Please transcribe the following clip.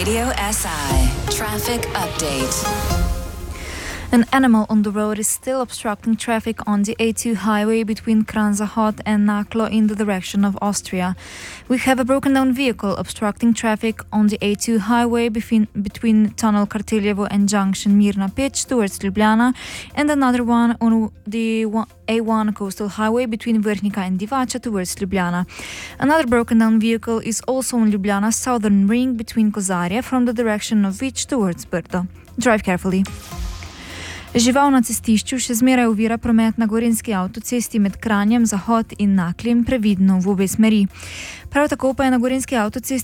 Radio SI Traffic Update. An animal on the road is still obstructing traffic on the A2 highway between Kranzahot and Naklo in the direction of Austria. We have a broken down vehicle obstructing traffic on the A2 highway between Tunnel Kartiljevo and Junction Mirna Pitch towards Ljubljana, and another one on the A1 coastal highway between Vrhnika and Divača towards Ljubljana. Another broken down vehicle is also on Ljubljana's southern ring between Kozarje from the direction of Vič towards Brdo. Drive carefully. Žival na cestišču še zmeraj ovira promet na gorenjski avtocesti med Kranjem, Zahod in Naklim, previdno v obe smeri. Prav tako pa je na gorenjski avtocesti